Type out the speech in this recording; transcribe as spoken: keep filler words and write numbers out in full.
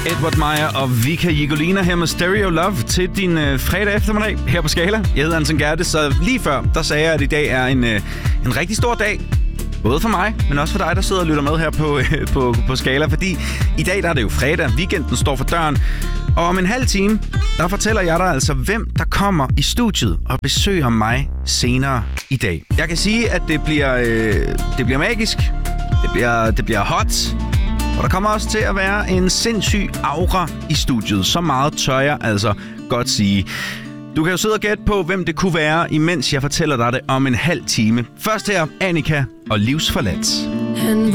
Edward Meyer og Vika Jigolina her med Stereo Love til din øh, fredag eftermiddag her på Skala. Jeg hedder Anton Gerte, så lige før, der sagde jeg, at i dag er en, øh, en rigtig stor dag. Både for mig, men også for dig, der sidder og lytter med her på, øh, på, på Skala. Fordi i dag der er det jo fredag, weekenden står for døren. Og om en halv time, der fortæller jeg dig altså, hvem der kommer i studiet og besøger mig senere i dag. Jeg kan sige, at det bliver, øh, det bliver magisk, det bliver, det bliver hot. Og der kommer også til at være en sindssyg aura i studiet. Så meget tør jeg altså godt sige. Du kan jo sidde og gætte på, hvem det kunne være, imens jeg fortæller dig det om en halv time. Først her, Annika og Livsforladt. Han